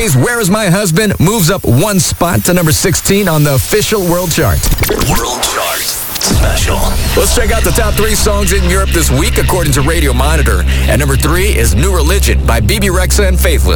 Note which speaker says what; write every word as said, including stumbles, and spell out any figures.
Speaker 1: K's Where Is My Husband moves up one spot to number sixteen on the official world chart.
Speaker 2: World Chart Special.
Speaker 1: Let's check out the top three songs in Europe this week according to Radio Monitor. At number three is New Religion by B B Rexha and Faithless.